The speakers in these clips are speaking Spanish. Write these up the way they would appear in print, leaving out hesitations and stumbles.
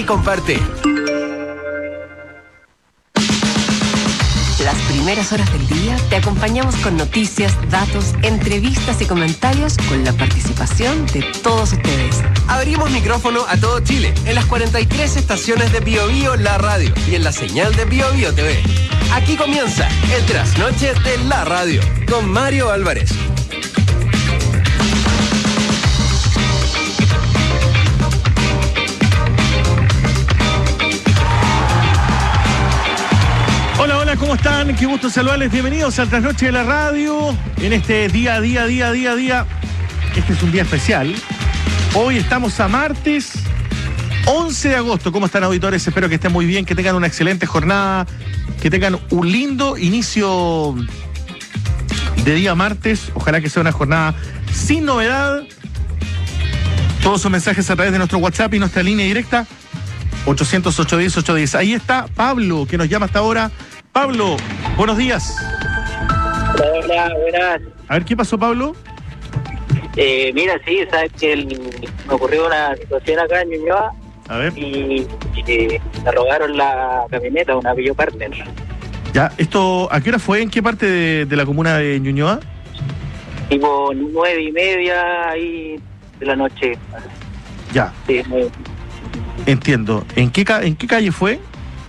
y comparte. Las primeras horas del día te acompañamos con noticias, datos, entrevistas y comentarios con la participación de todos ustedes. Abrimos micrófono a todo Chile en las 43 estaciones de Bio Bio La Radio y en la señal de Bio Bio TV. Aquí comienza el Trasnoche de la Radio con Mario Álvarez. Hola, ¿cómo están? Qué gusto saludarles. Bienvenidos al Trasnoche de la Radio. En este día. Este es un día especial. Hoy estamos a martes 11 de agosto. ¿Cómo están, auditores? Espero que estén muy bien, que tengan una excelente jornada, que tengan un lindo inicio de día martes. Ojalá que sea una jornada sin novedad. Todos sus mensajes a través de nuestro WhatsApp y nuestra línea directa 800-810-810. Ahí está Pablo, que nos llama hasta ahora. Pablo, buenos días. Hola, buenas. A ver, ¿qué pasó, Pablo? Mira, sí, sabes que me ocurrió una situación acá en Ñuñoa. A ver. Y me robaron la camioneta, una Peugeot Partner. Ya, ¿esto a qué hora fue? ¿En qué parte de la comuna de Ñuñoa? Tipo 9:30 ahí de la noche. Ya. Sí, Entiendo. ¿En qué calle fue?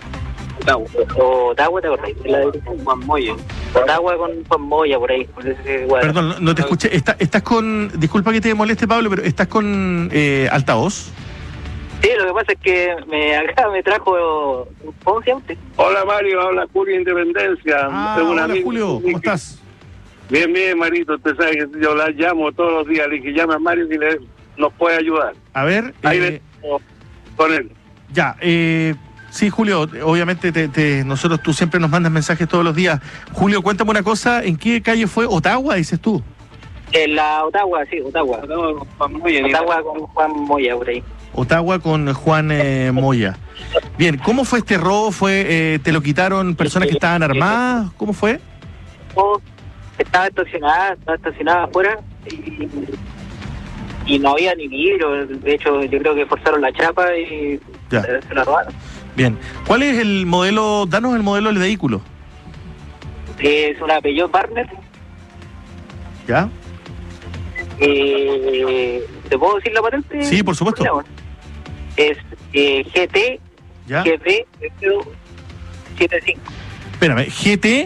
Ottawa, ¿te acordás? La de Juan Moya. Ottawa con Juan Moya, por ahí. Por ese lugar. Perdón, no te escuché. Estás con... Disculpa que te moleste, Pablo, pero ¿estás con altavoz? Sí, lo que pasa es que acá me trajo... ¿Cómo se llama usted? Hola Mario, habla Julio Independencia. Hola Julio, ¿cómo estás? Bien, Marito, usted sabe que yo la llamo todos los días, le dije llame a Mario si nos puede ayudar. A ver... Ahí con él. Ya, sí, Julio, obviamente tú siempre nos mandas mensajes todos los días. Julio, cuéntame una cosa, ¿en qué calle fue? ¿Ottawa, dices tú? En la Ottawa, sí, Ottawa. Ottawa con Juan Moya, por ahí. Ottawa con Juan Moya. Bien, ¿cómo fue este robo? ¿Te lo quitaron personas que estaban armadas? ¿Cómo fue? Estaba estacionada afuera y no había ni vidrio. De hecho, yo creo que forzaron la chapa y se la robaron. Bien, ¿cuál es el modelo? Danos el modelo del vehículo. Es una Peugeot Partner. ¿Ya? ¿Te puedo decir la patente? Sí, por supuesto. Es GT, ¿ya? GD 75. Espérame, GD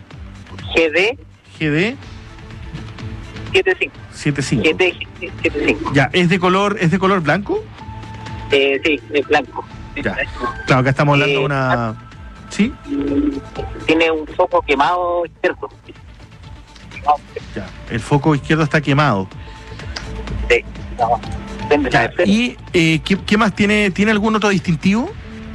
75. 75. GT 75. Ya, ¿es de color blanco? Sí, es blanco. Ya. Claro, acá estamos hablando de una... ¿Sí? Tiene un foco quemado izquierdo. Ya, el foco izquierdo está quemado. Sí. Ya, ¿y qué más tiene? ¿Tiene algún otro distintivo?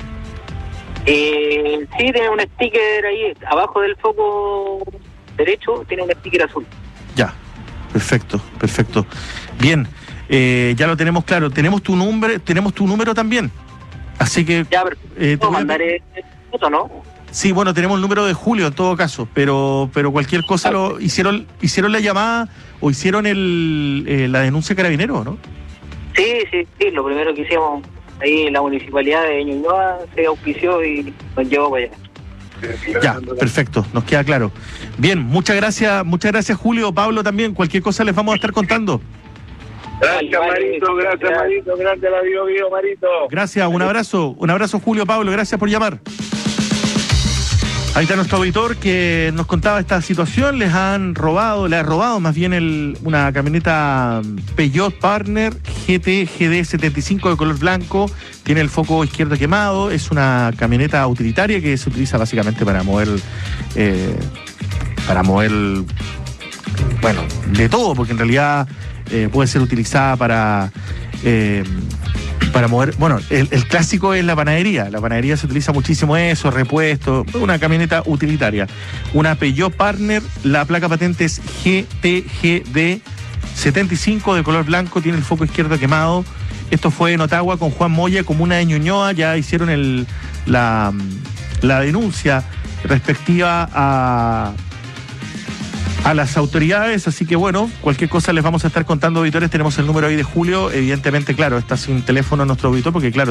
Sí, tiene un sticker ahí, abajo del foco derecho, tiene un sticker azul. Ya, perfecto. Bien, ya lo tenemos claro. Tenemos tu número también. Así que... Ya, te voy a mandar foto, ¿no? Sí, bueno, tenemos el número de Julio en todo caso, pero cualquier cosa hicieron la llamada o hicieron la denuncia Carabineros, ¿no? Sí, lo primero que hicimos ahí en la municipalidad de Ñuñoa se auspició y nos llevó para allá. Ya, perfecto, nos queda claro. Bien, muchas gracias Julio, Pablo también, cualquier cosa les vamos a estar contando. Gracias Marito, gracias a la Bio Marito. Gracias, un abrazo Julio, Pablo, gracias por llamar. Ahí está nuestro auditor que nos contaba esta situación. Le ha robado más bien una camioneta Peugeot Partner GD 75 de color blanco. Tiene el foco izquierdo quemado. Es una camioneta utilitaria que se utiliza básicamente para mover, bueno, de todo, porque en realidad puede ser utilizada para mover, bueno, el clásico es la panadería. La panadería se utiliza muchísimo eso, repuesto, una camioneta utilitaria. Una Peugeot Partner, la placa patente es GTGD 75 de color blanco, tiene el foco izquierdo quemado. Esto fue en Ottawa con Juan Moya, comuna de Ñuñoa. Ya hicieron la denuncia respectiva a las autoridades, así que bueno, cualquier cosa les vamos a estar contando, auditores. Tenemos el número ahí de Julio, evidentemente, claro, está sin teléfono nuestro auditor, porque claro,